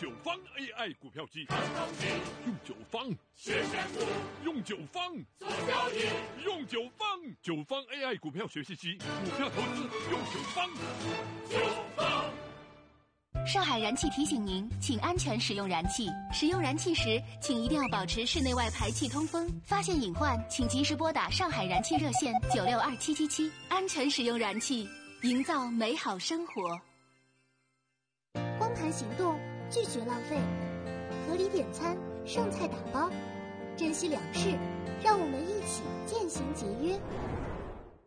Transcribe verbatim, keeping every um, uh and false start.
九方 A I 股票机，用九方学选股， 用九方做交易， 用九方九方 A I 股票学习机，股票投资用九方。 九方。 上海燃气提醒您，请安全使用燃气。使用燃气时，请一定要保持室内外排气通风。发现隐患，请及时拨打上海燃气热线九六二七七七，安全使用燃气，营造美好生活。 光盘行动，拒绝浪费，合理点餐，剩菜打包，珍惜粮食，让我们一起践行节约。